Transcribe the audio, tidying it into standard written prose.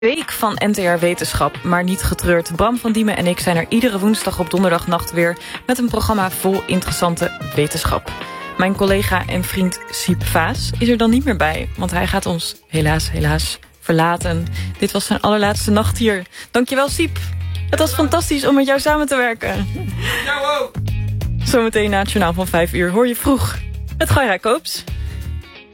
Week van NTR Wetenschap, maar niet getreurd. Bram van Diemen en ik zijn er iedere woensdag op donderdagnacht weer met een programma vol interessante wetenschap. Mijn collega en vriend Siep Vaas is er dan niet meer bij, want hij gaat ons helaas verlaten. Dit was zijn allerlaatste nacht hier. Dankjewel Siep. Het was fantastisch om met jou samen te werken. Jou ook. Zometeen na het journaal van 5 uur hoor je vroeg het Gaia Koops.